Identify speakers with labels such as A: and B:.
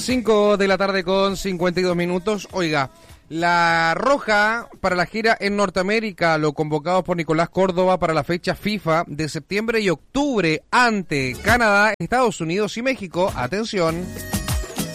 A: 5 de la tarde con 52 minutos. Oiga, la Roja para la gira en Norteamérica, lo convocados por Nicolás Córdoba para la fecha FIFA de septiembre y octubre ante Canadá, Estados Unidos y México. Atención.